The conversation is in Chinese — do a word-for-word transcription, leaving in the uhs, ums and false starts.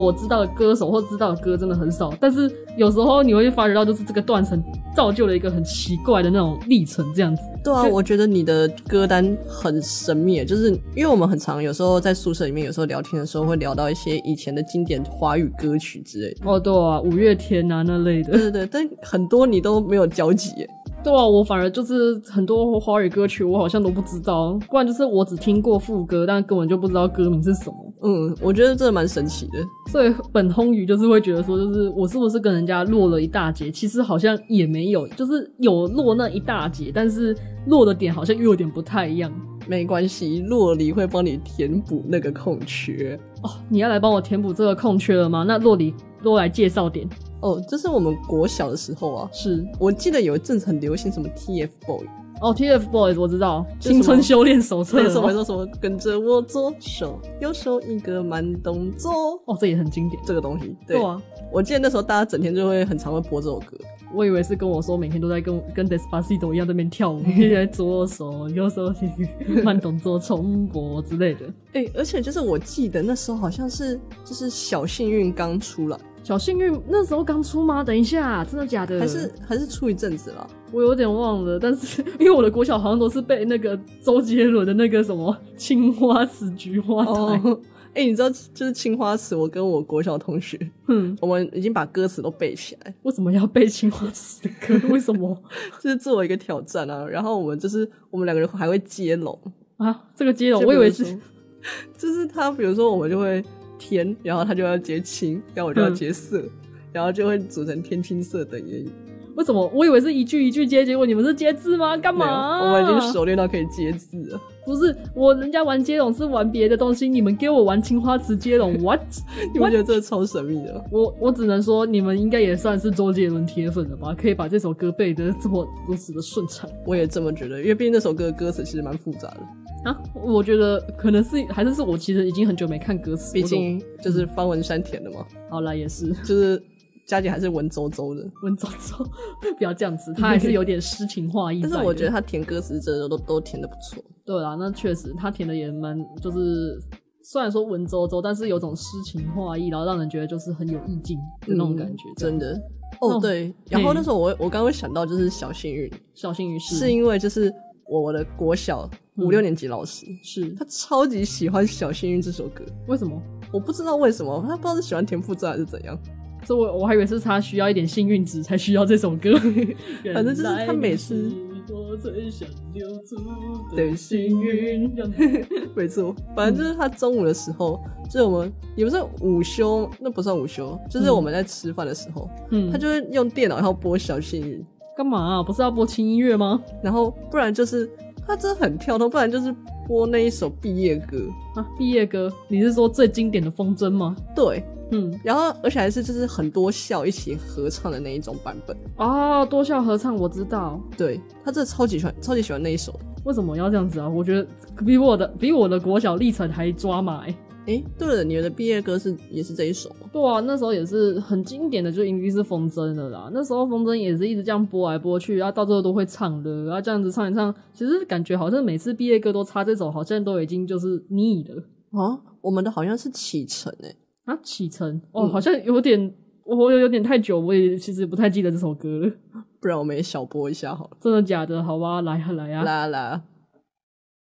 我知道的歌手或知道的歌真的很少，但是有时候你会发觉到就是这个断层造就了一个很奇怪的那种历程这样子。 对啊，我觉得你的歌单很神秘，就是因为我们很常有时候在宿舍里面有时候聊天的时候会聊到一些以前的经典华语歌曲之类的。 哦对啊，五月天啊那类的。 对对对，但很多你都没有交集耶。 对啊，我反而就是很多华语歌曲我好像都不知道，不然就是我只听过副歌，但根本就不知道歌名是什么。 嗯，我觉得这蛮神奇的。 所以本烘鱼就是会觉得说，就是我是不是跟人家落了一大截，其实好像也没有，就是有落那一大截，但是落的点好像又有点不太一样。 没关系，洛梨会帮你填补那个空缺。 哦，你要来帮我填补这个空缺了吗？那洛梨洛来介绍点。 哦，这是我们国小的时候啊， 是我记得有一阵子很流行什么 T F boy。 哦 ，T F boys 我知道，青春修炼手册。 什么说什么跟着我左手右手一个慢动作。 哦，这也很经典， 这个东西。对， 对啊， 我记得那时候大家整天就会很常会播这首歌。 我以为是跟我说每天都在跟跟 Despacito 一样在那边跳舞，现在左手右手慢动作重播之类的。 哎、欸，而且就是我记得那时候好像是就是小幸运刚出来。 小幸运那时候刚出吗？等一下，真的假的？ 还是还是出一阵子了， 我有点忘了。但是因为我的国小好像都是被那个周杰伦的那个什么青花瓷菊花台。 哦，哎、欸，你知道就是青花瓷，我跟我国小同学，嗯，我们已经把歌词都背起来。 为什么要背青花瓷的歌？为什么？ 就是做一个挑战啊。然后我们就是我们两个人还会接龙啊，这个接龙我以为是， 就是他比如说我们就会。天，然后他就要接青，然后我就要接色、嗯，然后就会组成天青色等烟雨。 为什么？我以为是一句一句接，结果你们是接字吗？干嘛、啊？ 我们已经熟练到可以接字了。 不是，我人家玩接龙是玩别的东西，你们给我玩青花瓷接龙 ，what？ 你们觉得这个超神秘的？ 我我只能说，你们应该也算是周杰伦铁粉了吧？可以把这首歌背得这么如此的顺畅。 我也这么觉得，因为毕竟那首歌的歌词其实蛮复杂的。 啊，我觉得可能是还是是我其实已经很久没看歌词， 毕竟就是方文山填的嘛。 好啦，也是， 就是佳姐还是文绉绉的， 文绉绉，不要这样子，他还是有点诗情画意在的。 但是我觉得他填歌词真的都都填的不错。 对啦，那确实他填的也蛮，就是虽然说文绉绉，但是有种诗情画意，然后让人觉得就是很有意境的那种感觉。嗯、 真的。哦，对，然后那时候我我刚刚会想到就是小幸运， 小幸运是是因为就是我的国小五六年级老师、 嗯、是他超级喜欢小幸运这首歌。 为什么？ 我不知道为什么，他不知道是喜欢田馥甄还是怎样。 所以我我还以为是他需要一点幸运值才需要这首歌。 反正就是他每次我最想留住的幸运。 没错，反正就是他中午的时候，嗯、就是我们也不是午休，那不算午休，就是我们在吃饭的时候，嗯，他就会用电脑然后播小幸运。 干嘛啊？不是要播轻音乐吗？ 然后不然就是他真的很跳动，不然就是播那一首毕业歌啊。毕业歌，你是说最经典的风筝吗？ 对。 嗯， 然后而且还是就是很多校一起合唱的那一种版本哦，多校合唱我知道， 对，他真的超级喜欢超级喜欢那一首。 为什么要这样子啊？我觉得比我的比我的国小历程还抓马欸。 诶，对了，你的毕业歌是也是这一首吗？ 对啊，那时候也是很经典的，就一定是风筝的啦。那时候风筝也是一直这样播来播去，然后到最后都会唱的，然后这样子唱一唱，其实感觉好像每次毕业歌都插这首，好像都已经就是腻了啊。我们的好像是启程诶。 啊，启程哦、嗯，好像有点，我有点太久，我也其实不太记得这首歌了。 不然我们也小播一下好了。 真的假的？好吧，来啊来啊来啊来啊！